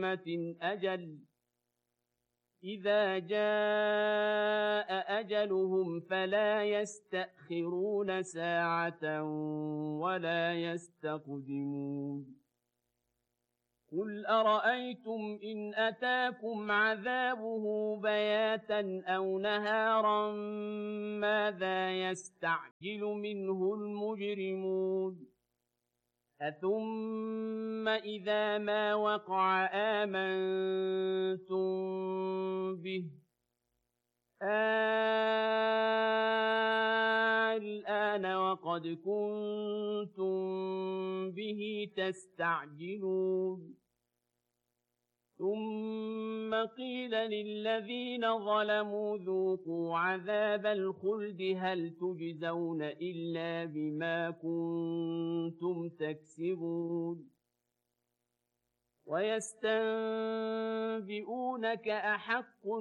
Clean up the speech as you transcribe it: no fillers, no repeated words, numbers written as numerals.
أمة أجل إذا جاء أجلهم فلا يستأخرون ساعة ولا يستقدمون قل أرأيتم إن أتاكم عذابه بياتا أو نهارا ماذا يستعجل منه المجرمون أثم إذا ما وقع آمنتم به الآن وقد كنتم به تستعجلون ثم قيل للذين ظلموا ذوقوا عذاب الخلد هل تجزون إلا بما كنتم تكسبون ويستنبئونك أحق